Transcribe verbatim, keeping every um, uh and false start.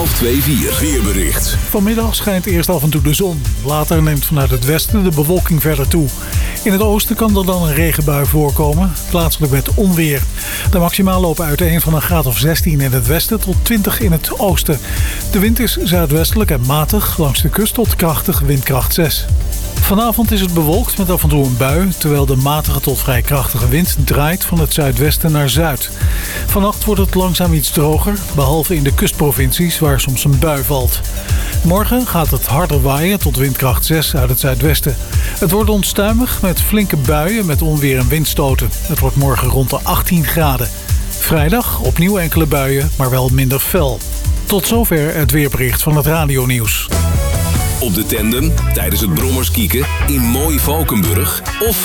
twaalf vijfentwintig weerbericht. Vanmiddag schijnt eerst af en toe de zon. Later neemt vanuit het westen de bewolking verder toe. In het oosten kan er dan een regenbui voorkomen, plaatselijk met onweer. De maximaal lopen uiteen van een graad of zestien in het westen tot twintig in het oosten. De wind is zuidwestelijk en matig, langs de kust tot krachtig windkracht zes. Vanavond is het bewolkt met af en toe een bui, terwijl de matige tot vrij krachtige wind draait van het zuidwesten naar zuid. Vannacht wordt het langzaam iets droger, behalve in de kustprovincies waar soms een bui valt. Morgen gaat het harder waaien tot windkracht zes uit het zuidwesten. Het wordt onstuimig met flinke buien met onweer en windstoten. Het wordt morgen rond de achttien graden. Vrijdag opnieuw enkele buien, maar wel minder fel. Tot zover het weerbericht van het radionieuws. Op de tandem, tijdens het brommerskieken, in mooie Valkenburg of